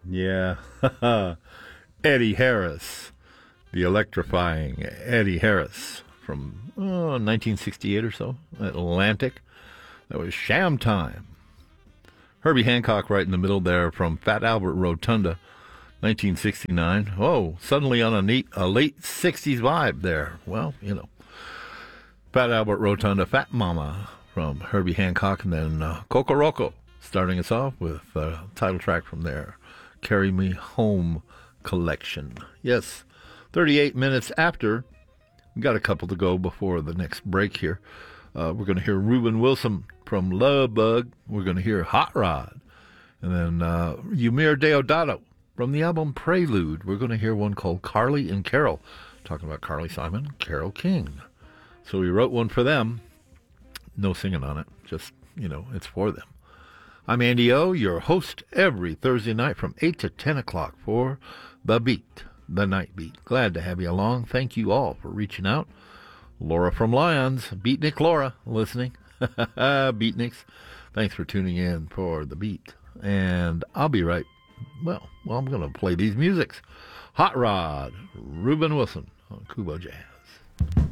Yeah. Eddie Harris, the electrifying Eddie Harris from 1968 or so, Atlantic. That was Sham Time. Herbie Hancock right in the middle there from Fat Albert Rotunda, 1969. Oh, suddenly on a late 60s vibe there. Well, Fat Albert Rotunda, Fat Mama from Herbie Hancock, and then Kokoroko starting us off with a title track from their Carry Me Home collection. Yes, 38 minutes after. We got a couple to go before the next break here. We're going to hear Reuben Wilson from Love Bug. We're going to hear Hot Rod. And then Ymir Deodato from the album Prelude. We're going to hear one called Carly and Carol, talking about Carly Simon, Carole King. So we wrote one for them. No singing on it. Just, it's for them. I'm Andy O, your host every Thursday night from 8 to 10 o'clock for The Beat, The Night Beat. Glad to have you along. Thank you all for reaching out. Laura from Lyons, Beatnik Laura, listening. Beatniks, thanks for tuning in for The Beat. And I'll be right. Well, I'm going to play these musics. Hot Rod, Reuben Wilson on Kubo Jazz.